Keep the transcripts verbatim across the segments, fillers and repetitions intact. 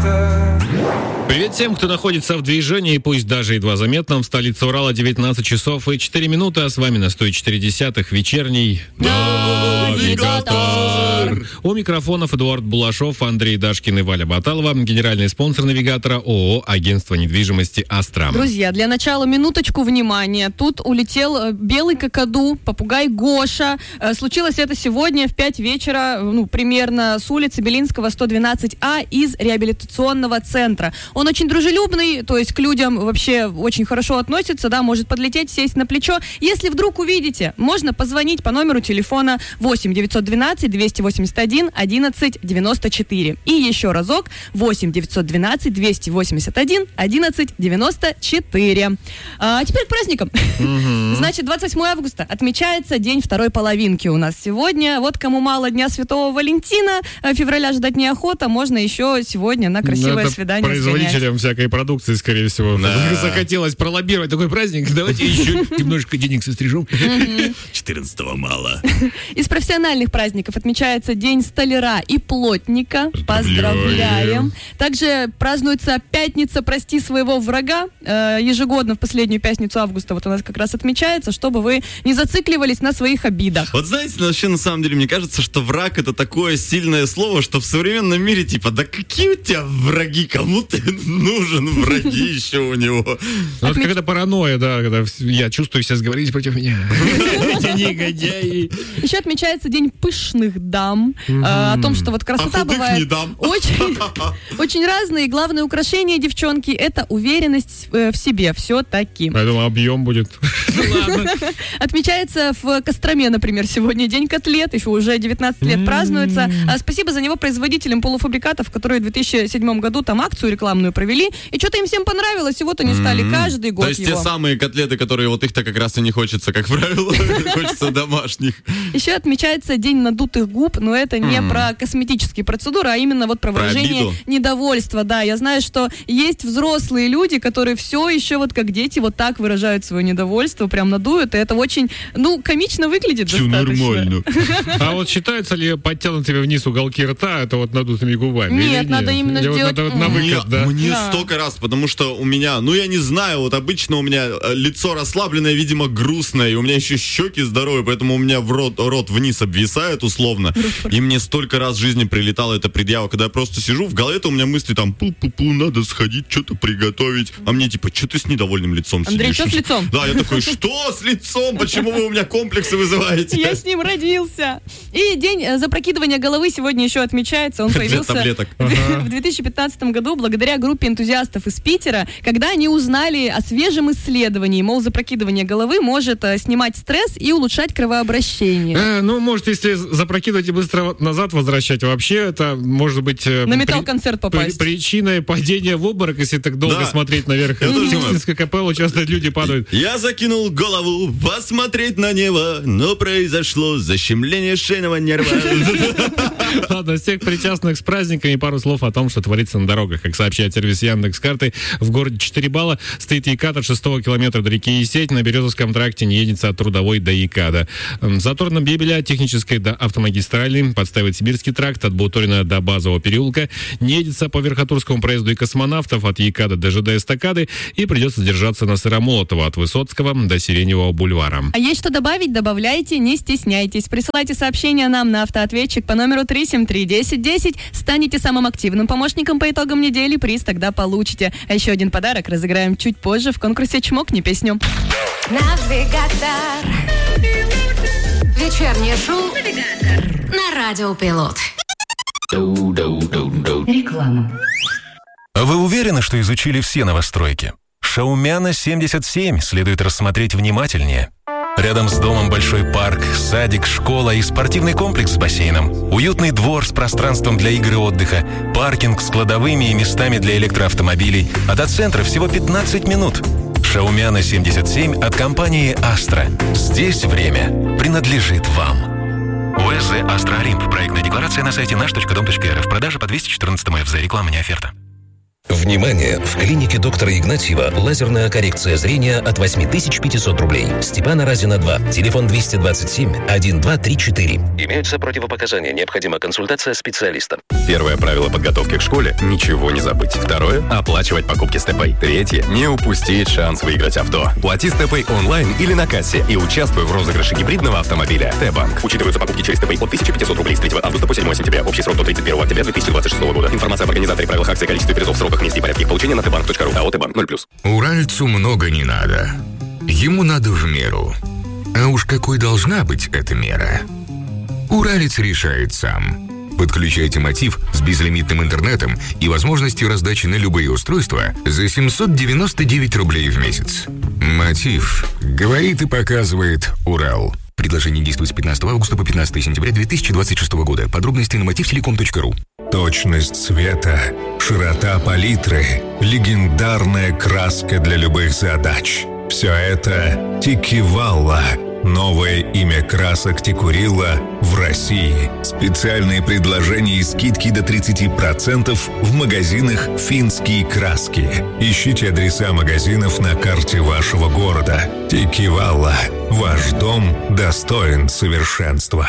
навигатор. Привет всем, кто находится в движении, пусть даже едва заметном. В столице Урала девятнадцать часов и четыре минуты, а с вами на сто четыре десятых вечерний навигатор. У микрофонов Эдуард Булашов, Андрей Дашкин и Валя Баталова. Генеральный спонсор навигатора ООО «Агентство недвижимости Астрам». Друзья, для начала минуточку внимания. Тут улетел белый какаду, попугай Гоша. Случилось это сегодня в пять вечера, ну, примерно с улицы Белинского, сто двенадцать А, из реабилитационного центра. Он очень дружелюбный, то есть к людям вообще очень хорошо относится, да, может подлететь, сесть на плечо. Если вдруг увидите, можно позвонить по номеру телефона восемь девятьсот двенадцать двести восемьдесят один одиннадцать девяносто четыре. И еще разок восемь девятьсот двенадцать двести восемьдесят один одиннадцать девяносто четыре. А теперь к праздникам. Mm-hmm. Значит, двадцать восьмого августа отмечается день второй половинки у нас сегодня. Вот кому мало Дня Святого Валентина, февраля ждать неохота, можно еще сегодня на красивое Это свидание производителям сгонять. Всякой продукции, скорее всего. Да. Захотелось пролоббировать такой праздник. Давайте еще немножко денег сострижем. четырнадцатого мало. Из профессиональных праздников отмечается День столяра и плотника. Поздравляем. Также празднуется пятница «Прости своего врага». Ежегодно в последнюю пятницу августа вот у нас как раз отмечается, чтобы вы не зацикливались на своих обидах. Вот знаете, вообще на самом деле мне кажется, что враг — это такое сильное слово, что в современном мире типа, да какие у тебя враги, кому ты нужен, враги еще у него. Ну, это какая-то паранойя, да, когда я чувствую, все сговорились против меня. Эти негодяи. Еще отмечается День пышных дам. О том, что вот красота бывает очень разные. Главное украшение девчонки — это уверенность в себе все-таки. Я думаю, объем будет. Отмечается в Костроме, например, сегодня День котлет. Еще уже девятнадцать лет празднуется. Спасибо за него производителям полуфабрикатов, которые в две тысячи седьмом году там акцию рекламную провели. И что-то им всем понравилось, и вот они стали каждый год. То есть его. те самые котлеты, которые вот их-то как раз и не хочется, как правило, хочется домашних. Еще отмечается День надутых губ, но это не про косметические процедуры, а именно вот про выражение недовольства. Да, я знаю, что есть взрослые люди, которые все еще вот как дети вот так выражают свое недовольство, прям надуют, и это очень, ну, комично выглядит все достаточно. Нормально. А вот считаются ли подтянутыми вниз уголки рта это вот надутыми губами? Нет, надо именно Или сделать... Вот надо на выкат, да? Мне Да. столько раз, потому что у меня, ну я не знаю, вот обычно у меня лицо расслабленное, видимо, грустное, и у меня еще щеки здоровые, поэтому у меня в рот, рот вниз обвисает условно. И мне столько раз в жизни прилетала эта предъява, когда я просто сижу, в голове-то у меня мысли там, пу-пу-пу, надо сходить, что-то приготовить. А мне типа, что ты с недовольным лицом сидишь? Андрей, что с лицом? Да, я такой, что с лицом? Почему вы у меня комплексы вызываете? Я с ним родился. И день э, запрокидывания головы сегодня еще отмечается. Он Для появился таблеток. в две тысячи пятнадцатом году благодаря группе энтузиастов из Питера, когда они узнали о свежем исследовании, мол, запрокидывание головы может э, снимать стресс и улучшать кровообращение. Э, ну, может, если запрокидывать и быстро назад возвращать, вообще это может быть... Э, На металл-концерт попасть. При, причиной падения в обморок, если так долго Да. смотреть наверх. Я В тоже Сикстинской капелле часто люди падают. Я закинул голову посмотреть на небо, но произошло защемление шейного нерва. Ладно, всех причастных с праздниками пару слов о том, что творится на дорогах. Как сообщает сервис Яндекс.Карты, в городе четыре балла стоит ЕКАД от шестого километра до реки Есеть. На Березовском тракте не едется от Трудовой до ЕКАДа. Затор на Бебеля, технической до автомагистрали, подставит Сибирский тракт от Буторина до Базового переулка. Не едется по Верхотурскому проезду и Космонавтов от ЕКАДа до ЖД Эстакады. И придется держаться на Сыромолотова от Высоцкого до Сиреневого бульвара. А есть что добавить? Добавляйте, не стесняйтесь. Присылайте сообщения нам на автоответчик по номеру три семь три десять десять. Станете самым активным помощником по итогам недели. Приз тогда получите. А еще один подарок разыграем чуть позже в конкурсе «Чмокни песню». Навигатор. Вечернее шоу на Радио Пилот. Реклама. Вы уверены, что изучили все новостройки? Шаумяна семьдесят семь следует рассмотреть внимательнее. Рядом с домом большой парк, садик, школа и спортивный комплекс с бассейном. Уютный двор с пространством для игр и отдыха, паркинг с кладовыми и местами для электроавтомобилей. А до центра всего пятнадцать минут. Шаумяна семьдесят семь от компании «Астра». Здесь время принадлежит вам. ОСЗ «Астра Олимп». Проектная декларация на сайте наш точка дом точка эр эф. Продажа по двести четырнадцать эф зэ. Реклама не оферта. Внимание! В клинике доктора Игнатьева лазерная коррекция зрения от восемь тысяч пятьсот рублей. Степана Разина два. Телефон двести двадцать семь один два три четыре. Имеются противопоказания. Необходима консультация специалиста. Первое правило подготовки к школе – ничего не забыть. Второе – оплачивать покупки с ТПay. Третье – не упустить шанс выиграть авто. Плати с ТПay онлайн или на кассе и участвуй в розыгрыше гибридного автомобиля. Т-банк. Учитываются покупки через ТПay от тысяча пятьсот рублей с третьего августа по седьмого сентября. Общий срок до тридцать первого октября две тысячи двадцать шестого года. Информация об организаторе, правилах акции, количестве призов, сроках, месте и порядке их получения на тбанк точка ру. АО «Т-банк» ноль плюс. Уральцу много не надо. Ему надо в меру. А уж какой должна быть эта мера? Уралец решает сам. Подключайте Мотив с безлимитным интернетом и возможностью раздачи на любые устройства за семьсот девяносто девять рублей в месяц. Мотив. Говорит и показывает Урал. Предложение действует с пятнадцатого августа по пятнадцатого сентября две тысячи двадцать шестого года. Подробности на мотив телеком точка ру. Точность цвета, широта палитры, легендарная краска для любых задач. Все это Тикивалла. Новое имя красок Тикурила в России. Специальные предложения и скидки до тридцать процентов в магазинах «Финские краски». Ищите адреса магазинов на карте вашего города. Тикивалла. Ваш дом достоин совершенства.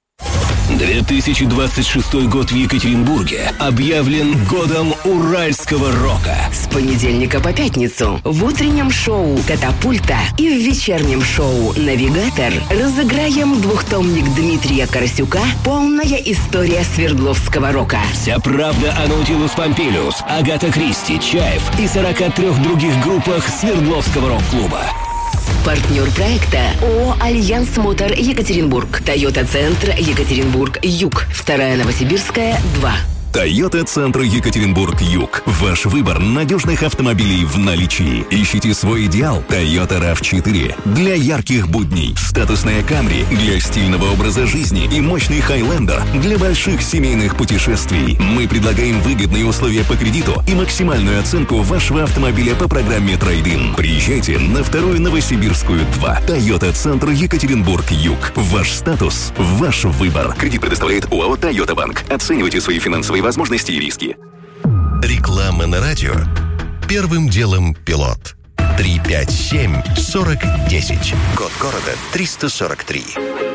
две тысячи двадцать шестой год в Екатеринбурге объявлен годом уральского рока. С понедельника по пятницу в утреннем шоу «Катапульта» и в вечернем шоу «Навигатор» разыграем двухтомник Дмитрия Карасюка «Полная история Свердловского рока». Вся правда о Наутилус Помпилиус, Агата Кристи, Чаев и сорока трёх других группах Свердловского рок-клуба. Партнер проекта ООО «Альянс Мотор Екатеринбург». Тойота Центр Екатеринбург Юг. Вторая Новосибирская, два. Тойота Центр Екатеринбург Юг. Ваш выбор надежных автомобилей в наличии. Ищите свой идеал. Toyota рав четыре. Для ярких будней. Статусная Camry для стильного образа жизни. И мощный Highlander для больших семейных путешествий. Мы предлагаем выгодные условия по кредиту и максимальную оценку вашего автомобиля по программе Трейд-ин. Приезжайте на вторую Новосибирскую, два. Toyota Центр Екатеринбург Юг. Ваш статус, ваш выбор. Кредит предоставляет ОАО «Тойота Банк». Оценивайте свои финансовые возможности и риски. Реклама на радио. Первым делом пилот. три пять семь сорок десять. Код города триста сорок три.